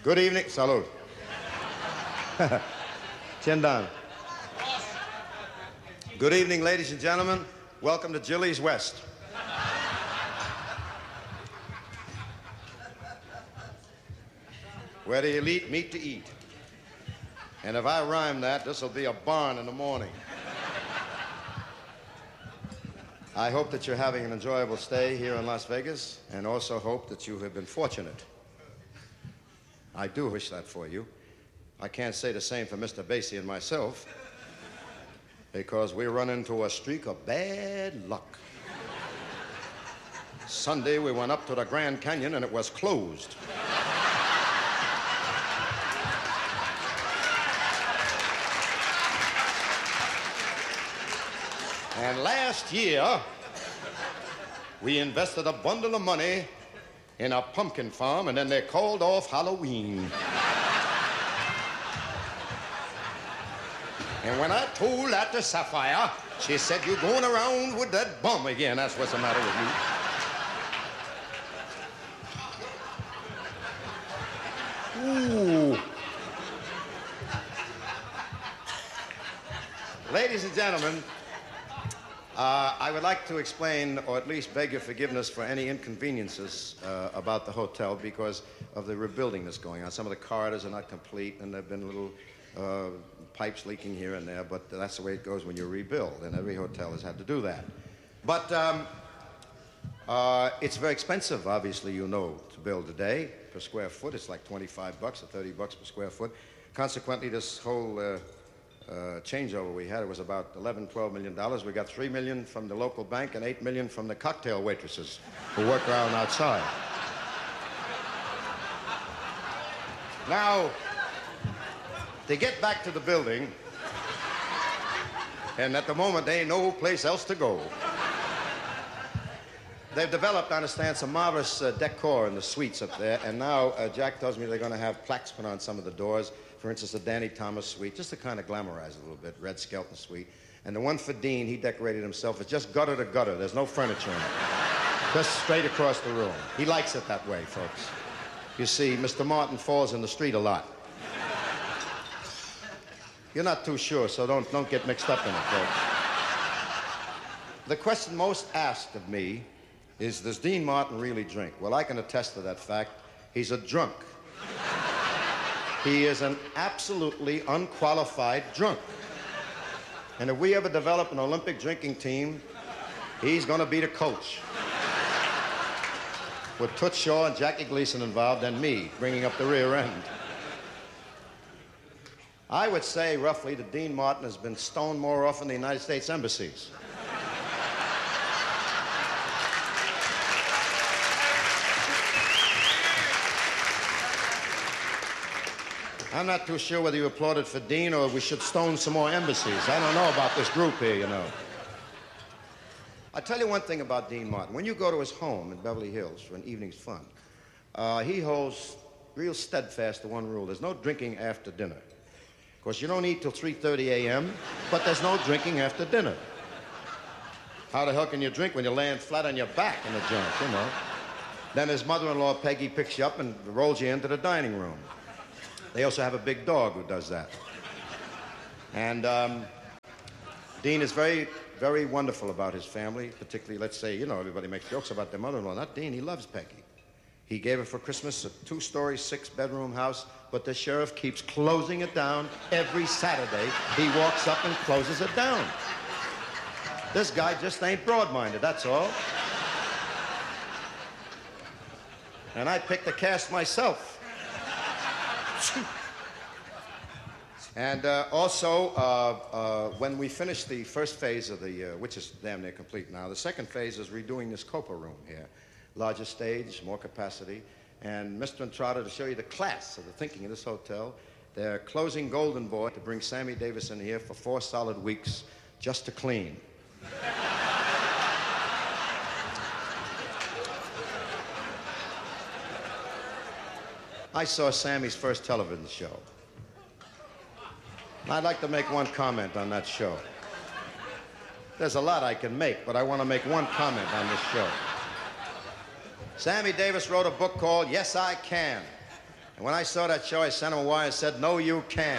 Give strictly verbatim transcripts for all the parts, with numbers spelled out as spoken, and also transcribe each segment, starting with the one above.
Good evening. Salud. Chin down. Good evening, ladies and gentlemen. Welcome to Jilly's West. Where the elite meet to eat. And if I rhyme that, this'll be a barn in the morning. I hope that you're having an enjoyable stay here in Las Vegas, and also hope that you have been fortunate. I do wish that for you. I can't say the same for Mister Basie and myself, because we run into a streak of bad luck. Sunday, we went up to the Grand Canyon, and it was closed. And last year, we invested a bundle of money in a pumpkin farm, and then they called off Halloween. And when I told that to Sapphire, she said, "You're going around with that bum again. That's what's the matter with you." Ooh. Ladies and gentlemen, Uh, I would like to explain, or at least beg your forgiveness for any inconveniences uh, about the hotel because of the rebuilding that's going on. Some of the corridors are not complete, and there have been little uh, pipes leaking here and there, but that's the way it goes when you rebuild, and every hotel has had to do that. But um, uh, it's very expensive, obviously, you know, to build today. Per square foot, it's like twenty-five bucks or thirty bucks per square foot. Consequently, this whole Uh, Uh, changeover we had, it was about eleven, twelve million dollars. We got three million from the local bank and eight million from the cocktail waitresses who work around outside. Now, to get back to the building, and at the moment there ain't no place else to go. They've developed, I understand, some marvelous uh, decor in the suites up there, and now uh, Jack tells me they're going to have plaques put on some of the doors. For instance, the Danny Thomas suite, just to kind of glamorize it a little bit, Red Skelton suite. And the one for Dean, he decorated himself. It's just gutter to gutter. There's no furniture in it. Just straight across the room. He likes it that way, folks. You see, Mister Martin falls in the street a lot. You're not too sure, so don't, don't get mixed up in it, folks. The question most asked of me is, does Dean Martin really drink? Well, I can attest to that fact. He's a drunk. He is an absolutely unqualified drunk. And if we ever develop an Olympic drinking team, he's going to be the coach. With Toots Shaw and Jackie Gleason involved, and me bringing up the rear end. I would say, roughly, that Dean Martin has been stoned more often than the United States embassies. I'm not too sure whether you applauded for Dean or we should stone some more embassies. I don't know about this group here, you know. I'll tell you one thing about Dean Martin. When you go to his home in Beverly Hills for an evening's fun, uh, he holds real steadfast to one rule. There's no drinking after dinner. Of course, you don't eat till three thirty a.m., but there's no drinking after dinner. How the hell can you drink when you're laying flat on your back in the joint, you know? Then his mother-in-law, Peggy, picks you up and rolls you into the dining room. They also have a big dog who does that. And um, Dean is very, very wonderful about his family, particularly, let's say, you know, everybody makes jokes about their mother-in-law. Not Dean, he loves Peggy. He gave her for Christmas a two-story, six-bedroom house, but the sheriff keeps closing it down every Saturday. He walks up and closes it down. This guy just ain't broad-minded, that's all. And I picked the cast myself. And uh, also, uh, uh, when we finish the first phase of the, uh, which is damn near complete now, the second phase is redoing this Copa room here. Larger stage, more capacity. And Mister Entrada, to show you the class of the thinking of this hotel, they're closing Golden Boy to bring Sammy Davis in here for four solid weeks just to clean. I saw Sammy's first television show. I'd like to make one comment on that show. There's a lot I can make, but I want to make one comment on this show. Sammy Davis wrote a book called Yes, I Can. And when I saw that show, I sent him a wire and said, no, you can't.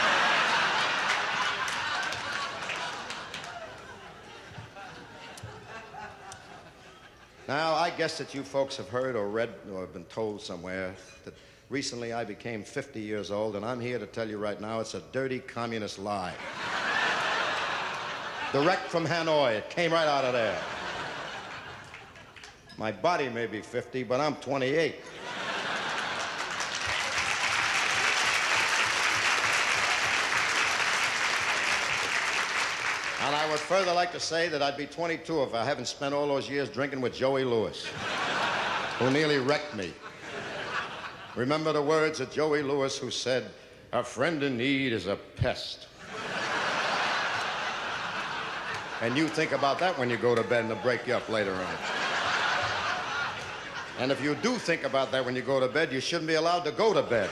Now, I guess that you folks have heard or read or have been told somewhere that recently I became fifty years old, and I'm here to tell you right now it's a dirty communist lie. Direct from Hanoi. It came right out of there. My body may be fifty, but I'm twenty-eight. And I would further like to say that I'd be twenty-two if I haven't spent all those years drinking with Joey Lewis, who nearly wrecked me. Remember the words of Joey Lewis, who said, "A friend in need is a pest." And you think about that when you go to bed and they'll break you up later on. And if you do think about that when you go to bed, you shouldn't be allowed to go to bed.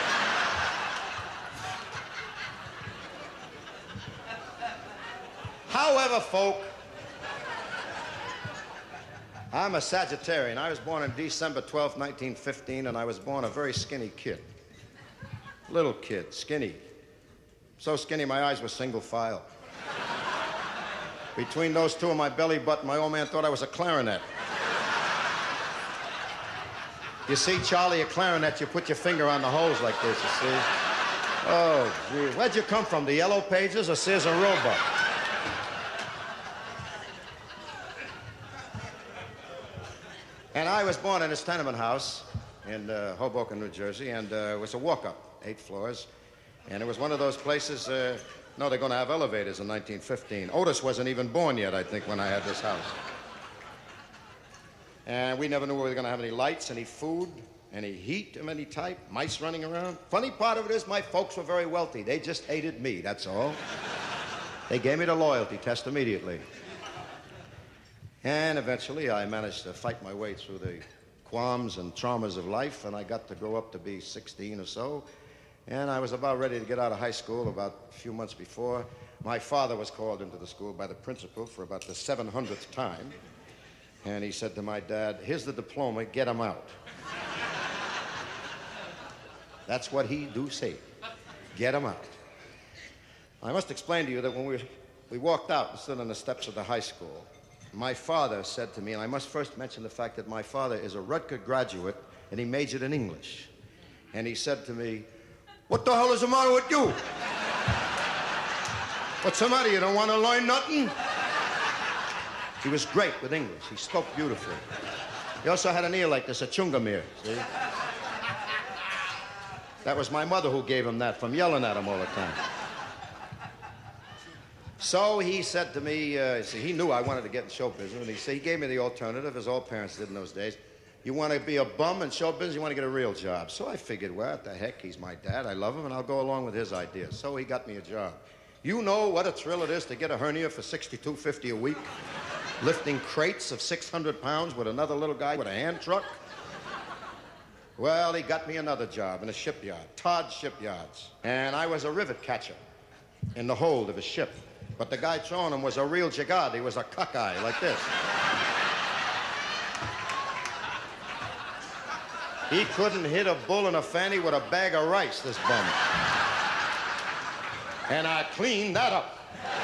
However, folk, I'm a Sagittarian. I was born on December twelfth, nineteen fifteen, and I was born a very skinny kid. Little kid, skinny. So skinny my eyes were single file. Between those two and my belly button, my old man thought I was a clarinet. You see, Charlie, a clarinet, you put your finger on the holes like this, you see. Oh, gee. Where'd you come from, the Yellow Pages or Sears and Roebuck? And I was born in this tenement house in uh, Hoboken, New Jersey, and uh, it was a walk-up, eight floors. And it was one of those places, uh, no, they're going to have elevators in nineteen fifteen. Otis wasn't even born yet, I think, when I had this house. And we never knew we were going to have any lights, any food, any heat of any type, mice running around. Funny part of it is my folks were very wealthy. They just hated me, that's all. They gave me the loyalty test immediately. And eventually I managed to fight my way through the qualms and traumas of life, and I got to grow up to be sixteen or so. And I was about ready to get out of high school about a few months before. My father was called into the school by the principal for about the seven hundredth time. And he said to my dad, "Here's the diploma, get him out." That's what he do say, get him out. I must explain to you that when we, we walked out and stood on the steps of the high school, my father said to me, and I must first mention the fact that my father is a Rutgers graduate and he majored in English. And he said to me, "What the hell is the matter with you? What's the matter? You don't want to learn nothing?" He was great with English. He spoke beautifully. He also had an ear like this, a chungamere, see? That was my mother who gave him that from yelling at him all the time. So he said to me, uh, see, he knew I wanted to get in show business, and he said, he gave me the alternative, as all parents did in those days. You want to be a bum in show business, you want to get a real job. So I figured, well, what the heck, he's my dad, I love him, and I'll go along with his ideas. So he got me a job. You know what a thrill it is to get a hernia for sixty-two fifty a week? Lifting crates of six hundred pounds with another little guy with a hand truck? Well, he got me another job in a shipyard, Todd Shipyards. And I was a rivet catcher in the hold of a ship. But the guy throwing him was a real jagad. He was a cockeye like this. He couldn't hit a bull in a fanny with a bag of rice, this bum. And I cleaned that up.